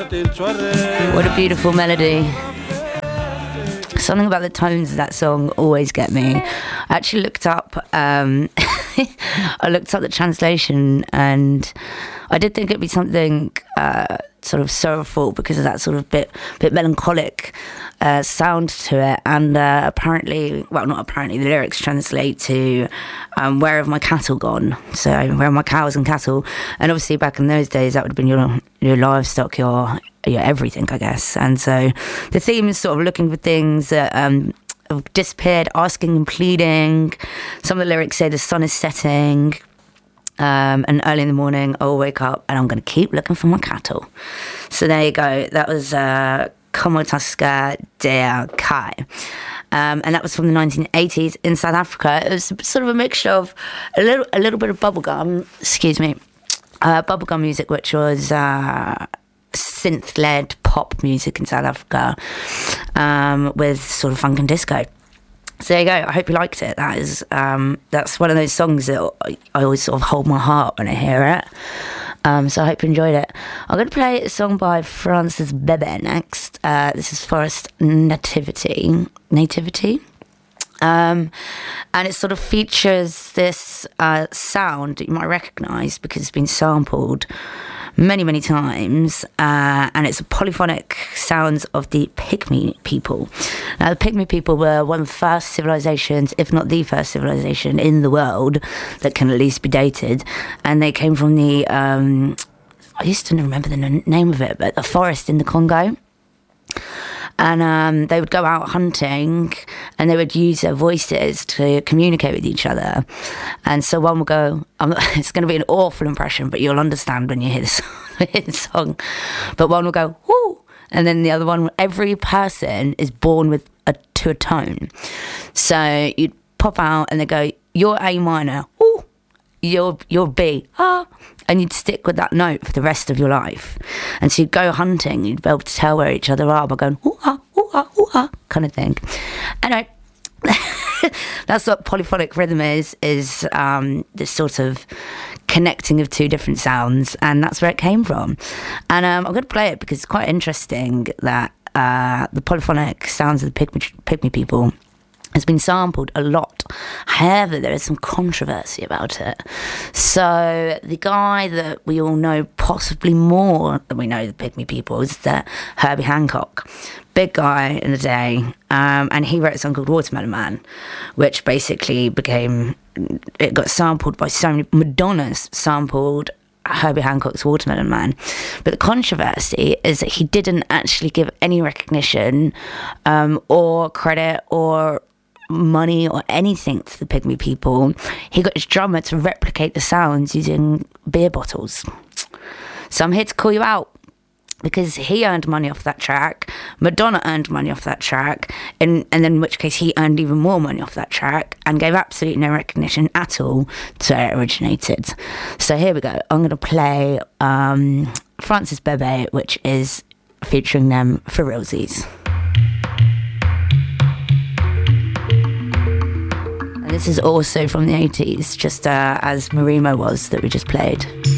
What a beautiful melody. Something about the tones of that song always get me. I actually looked up I looked up the translation, and I did think it'd be something sort of sorrowful because of that sort of bit melancholic sound to it. And apparently, well, not apparently, the lyrics translate to "Where have my cattle gone?" So where are my cows and cattle? And obviously, back in those days, that would have been your livestock, your everything, I guess. And so the theme is sort of looking for things that have disappeared, asking and pleading. Some of the lyrics say the sun is setting, and early in the morning I'll wake up and I'm going to keep looking for my cattle. So there you go. That was Como Tasca de Kai. And that was from the 1980s in South Africa. It was sort of a mixture of a little bit of bubblegum, bubblegum music, which was synth-led pop music in South Africa, with sort of funk and disco. So there you go. I hope you liked it. That's one of those songs that I always sort of hold my heart when I hear it. So I hope you enjoyed it. I'm going to play a song by Francis Bebe next. This is Forest Nativity. And it sort of features this sound that you might recognise because it's been sampled many times, and it's a polyphonic sounds of the Pygmy people. Now, the Pygmy people were one of the first civilizations, if not the first civilization in the world that can at least be dated, and they came from the I used to remember the name of it, but a forest in the Congo. And they would go out hunting, and they would use their voices to communicate with each other. And so one will go, it's going to be an awful impression, but you'll understand when you hear the song. But one will go, whoo, and then the other one, every person is born to a tone. So you'd pop out and they go, you're A minor, whoo, you're B, ah, and you'd stick with that note for the rest of your life. And so you'd go hunting, you'd be able to tell where each other are by going ooh ah kind of thing. Anyway, that's what polyphonic rhythm is this sort of connecting of two different sounds, and that's where it came from. And I'm going to play it because it's quite interesting that the polyphonic sounds of the Pygmy people has been sampled a lot. However, there is some controversy about it. So the guy that we all know possibly more than we know the Pygmy people is Herbie Hancock. Big guy in the day. And he wrote a song called Watermelon Man, which basically it got sampled by so many. Madonna's sampled Herbie Hancock's Watermelon Man. But the controversy is that he didn't actually give any recognition or credit or money or anything to the Pygmy people. He got his drummer to replicate the sounds using beer bottles. So I'm here to call you out, because he earned money off that track, Madonna earned money off that track, and then in which case he earned even more money off that track and gave absolutely no recognition at all to where it originated. So here we go. I'm going to play Francis Bebe, which is featuring them for realsies. And this is also from the 80s, just as Marimo was that we just played.